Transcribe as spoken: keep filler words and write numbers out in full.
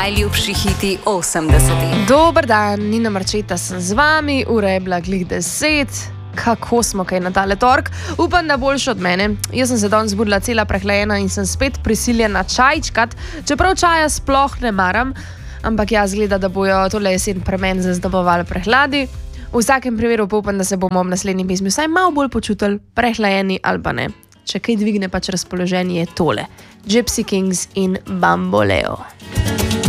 Najljubši hiti osemdesetih. Dober dan, Nina Marčeta sem z vami, ura je bila glih deset. Kako smo kaj na tale tork? Upam, da boljše od mene. Jaz sem se danes zbudila cela prehlajena in sem spet prisiljena čajčkat, čeprav čaja sploh ne maram, ampak jaz gleda, da bojo tole jesen pre meni zaznamovali prehladi. V vsakem primeru pa upam, da se bomo v naslednji pesmi vsaj malo bolj počutili prehlajeni ali pa ne. Če kaj dvigne pač razpoloženje je tole. Gypsy Kings in Bamboleo.